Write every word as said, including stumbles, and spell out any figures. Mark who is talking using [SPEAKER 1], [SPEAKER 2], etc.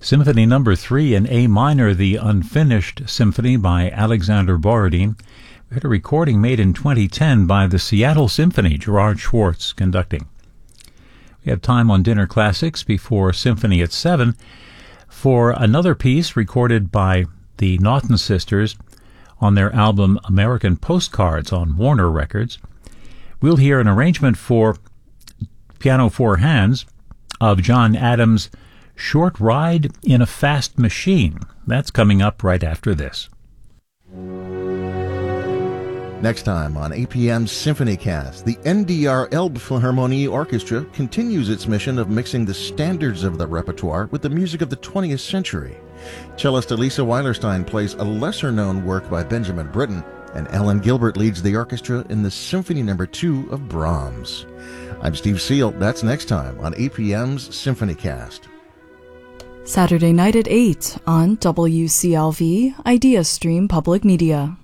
[SPEAKER 1] Symphony Number Three in A minor, the Unfinished Symphony by Alexander Borodin. We had a recording made in twenty ten by the Seattle Symphony, Gerard Schwartz conducting. We have time on Dinner Classics before Symphony at seven for another piece recorded by the Naughton Sisters on their album American Postcards on Warner Records. We'll hear an arrangement for piano four hands of John Adams' Short Ride in a Fast Machine. That's coming up right after this.
[SPEAKER 2] Next time on A P M's SymphonyCast, the N D R Elbphilharmonie Orchestra continues its mission of mixing the standards of the repertoire with the music of the twentieth century. Cellist Elisa Weilerstein plays a lesser-known work by Benjamin Britten, and Ellen Gilbert leads the orchestra in the Symphony Number Two of Brahms. I'm Steve Seal. That's next time on A P M's SymphonyCast.
[SPEAKER 3] Saturday night at eight on W C L V Idea Stream Public Media.